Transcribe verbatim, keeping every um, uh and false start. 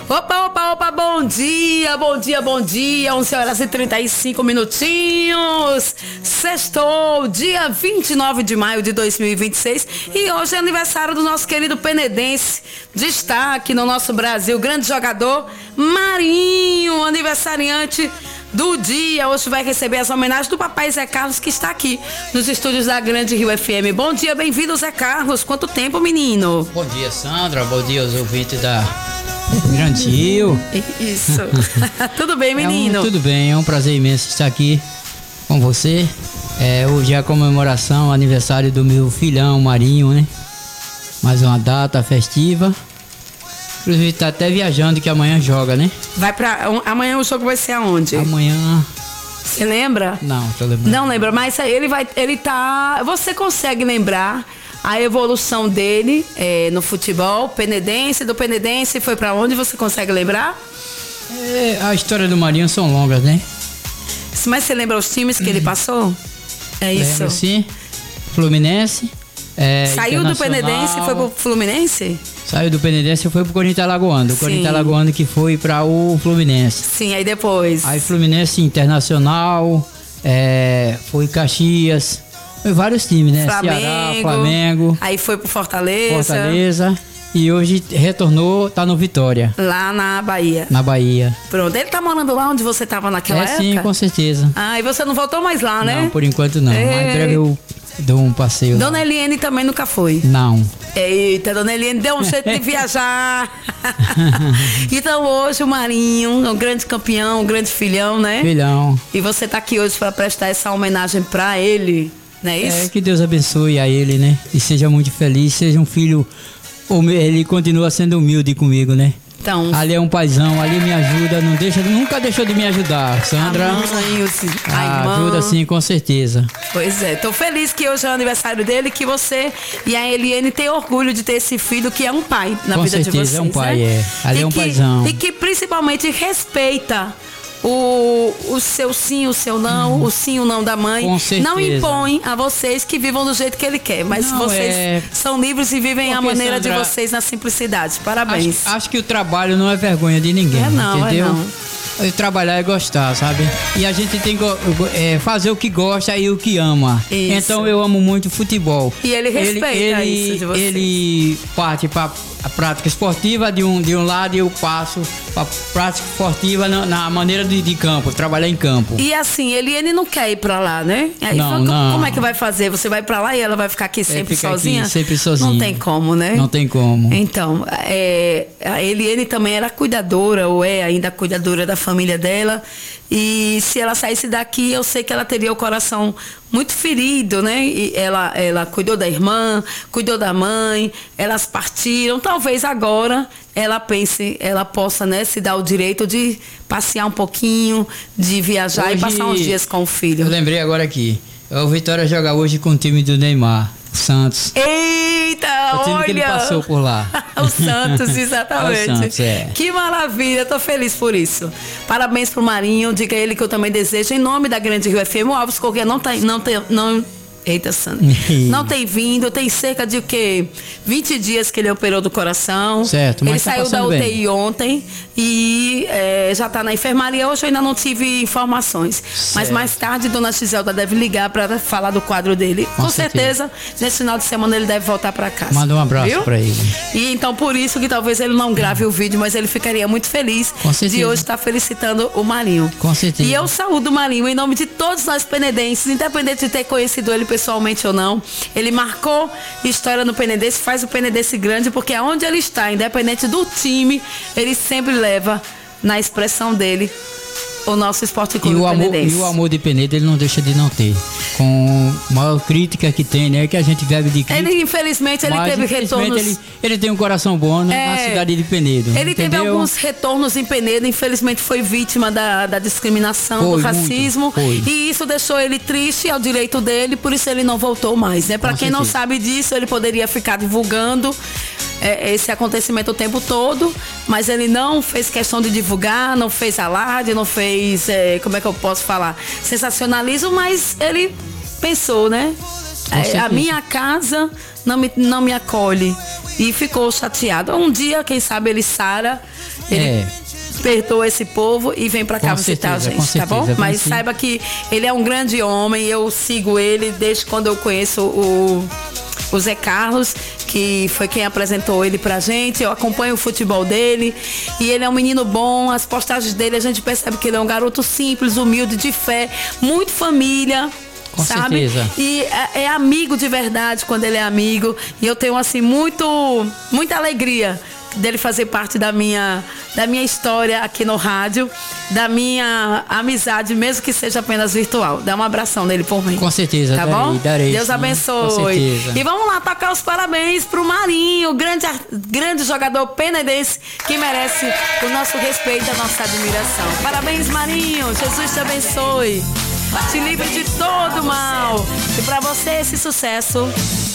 Opa, opa, opa, bom dia, bom dia, bom dia. onze horas e trinta e cinco minutinhos. Sextou, dia vinte e nove de maio de dois mil e vinte e seis. E hoje é aniversário do nosso querido penedense. Destaque no nosso Brasil, grande jogador Marinho, aniversariante do dia. Hoje vai receber as homenagens do papai Zé Carlos, que está aqui nos estúdios da Grande Rio F M. Bom dia, bem-vindo, Zé Carlos. Quanto tempo, menino? Bom dia, Sandra. Bom dia aos ouvintes da Grande Rio. Isso. Tudo bem, menino? É um, tudo bem, é um prazer imenso estar aqui com você. É, hoje é a comemoração, aniversário do meu filhão Marinho, né? Mais uma data festiva. Inclusive tá até viajando, que amanhã joga, né? Vai pra... Amanhã o jogo vai ser aonde? Amanhã... Você lembra? Não, tô lembrando. Não lembra, mas ele vai... Ele tá... Você consegue lembrar a evolução dele é, no futebol? Penedense, do Penedense, foi pra onde? Você consegue lembrar? É, a história do Marinho são longas, né? Mas você lembra os times que ele passou? É isso? Lembro, sim. Fluminense. É, Saiu do Penedense e foi pro Fluminense? Saiu do Penedense e foi pro Corinthians Alagoano. O Corinthians Alagoano que foi para o Fluminense. Sim, aí depois. Aí Fluminense Internacional, é, foi Caxias, foi vários times, né? Flamengo, Ceará, Flamengo. Aí foi pro Fortaleza. Fortaleza. E hoje retornou, tá no Vitória. Lá na Bahia. Na Bahia. Pronto, ele tá morando lá onde você tava naquela é, época? Sim, com certeza. Ah, e você não voltou mais lá, né? Não, por enquanto não. É. Mas em breve eu dou um passeio. Dona Eliane também nunca foi? Não. Eita, Dona Eliane deu um jeito de viajar. Então hoje o Marinho é um grande campeão, um grande filhão, né? Filhão. E você tá aqui hoje para prestar essa homenagem pra ele, não é isso? É, que Deus abençoe a ele, né? E seja muito feliz, seja um filho... Ele continua sendo humilde comigo, né? Então, ali é um paizão, ali me ajuda, não deixa, nunca deixou de me ajudar, Sandra. A mãe, a ah, irmã. Ajuda sim, com certeza. Pois é, tô feliz que hoje é o aniversário dele, que você e a Eliane têm orgulho de ter esse filho que é um pai na com vida certeza, de vocês. É um pai, né? é. Ali e é um que, paizão. E que principalmente respeita o, o seu sim, o seu não, hum. o sim, o não da mãe. Com certeza. Não impõe a vocês que vivam do jeito que ele quer, mas não, vocês é... são livres e vivem Porque, a maneira Sandra, de vocês na simplicidade. Parabéns. Acho, acho que o trabalho não é vergonha de ninguém, é não, entendeu? É não. Trabalhar é gostar, sabe? E a gente tem que é, fazer o que gosta e o que ama. Isso. Então eu amo muito futebol. E ele respeita ele, ele, isso de vocês. Ele parte para a prática esportiva de um, de um lado e eu passo para a prática esportiva na, na maneira de, de campo, trabalhar em campo. E assim, ele, ele não quer ir para lá, né? Aí não, fala, não. Como é que vai fazer? Você vai para lá e ela vai ficar aqui sempre é, fica sozinha? Aqui, sempre sozinha. Não tem como, né? Não tem como. Então, é, a Eliane também era cuidadora, ou é ainda cuidadora da família dela. E se ela saísse daqui, eu sei que ela teria o coração muito ferido, né? E ela, ela cuidou da irmã, cuidou da mãe, elas partiram. Talvez agora ela pense, ela possa, né, se dar o direito de passear um pouquinho, de viajar hoje, e passar uns dias com o filho. Eu lembrei agora aqui. O Vitória joga hoje com o time do Neymar, o Santos. Eita, o time olha! que ele passou por lá. O Santos, exatamente. É o Santos, é. Que maravilha, tô feliz por isso. Parabéns pro Marinho, diga a ele que eu também desejo, em nome da Grande Rio F M, o Alves Corrêa não tá, não tem, não... Eita, Sandra. Não tem vindo, tem cerca de o quê? vinte dias que ele operou do coração. Certo, mas ele tá saiu da U T I bem. ontem e é, já está na enfermaria. Hoje eu ainda não tive informações. Certo. Mas mais tarde, dona Giselda deve ligar para falar do quadro dele. Com, Com certeza. certeza, nesse final de semana ele deve voltar para casa. Manda um abraço para ele. E então, por isso que talvez ele não grave o vídeo, mas ele ficaria muito feliz de hoje estar felicitando o Marinho. Com certeza. E eu saúdo o Marinho em nome de todos nós penedenses, independente de ter conhecido ele pessoalmente ou não. Ele marcou história no Penedense, faz o Penedense grande, porque aonde ele está, independente do time, ele sempre leva na expressão dele o nosso Esporte Clube Penedense. E o amor de Penedo ele não deixa de não ter. Com a maior crítica que tem, né? Que a gente vive de crítica. Ele, infelizmente, ele mas, teve infelizmente, retornos... Ele, ele tem um coração bom, né? É, na cidade de Penedo. Ele entendeu? teve alguns retornos em Penedo, infelizmente foi vítima da, da discriminação, foi, do racismo. E isso deixou ele triste, ao direito dele, por isso ele não voltou mais, né? Para quem certeza. não sabe disso, ele poderia ficar divulgando é, esse acontecimento o tempo todo, mas ele não fez questão de divulgar, não fez alarde, não fez, é, como é que eu posso falar, sensacionalismo, mas ele pensou, né? É, a minha casa não me, não me acolhe. E ficou chateado. Um dia, quem sabe, ele sara Ele É. perdoa esse povo e vem pra cá Com visitar a certeza, gente, com tá certeza, bom? vamos Mas sim. saiba que ele é um grande homem, eu sigo ele desde quando eu conheço o, o Zé Carlos, que foi quem apresentou ele pra gente. Eu acompanho o futebol dele e ele é um menino bom. As postagens dele, a gente percebe que ele é um garoto simples, humilde, de fé, muito família. Com Sabe? certeza. E é, é amigo de verdade quando ele é amigo. E eu tenho, assim, muito, muita alegria dele fazer parte da minha, da minha história aqui no rádio, da minha amizade, mesmo que seja apenas virtual. Dá um abração nele por mim. Com certeza, tá darei, bom? darei, Deus sim, abençoe. com certeza. E vamos lá tocar os parabéns pro Marinho, grande, ar- grande jogador penedense, que merece o nosso respeito e a nossa admiração. Parabéns, Marinho. Jesus te abençoe. Te livre de todo mal. E pra você esse sucesso.